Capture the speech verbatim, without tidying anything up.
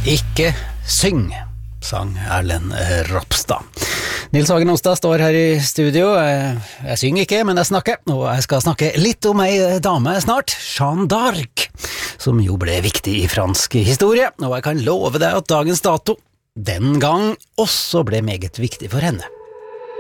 Ikke syng, sang Erlend Ropstad. Nils Hagen Onsdag står her i studio. Jeg synger ikke, men jeg snakker, og jeg skal snakke litt om ei dame snart, Jeanne d'Arc, som jo ble viktig i fransk historie, og jeg kan love deg at dagens dato den gang også ble meget viktig for henne.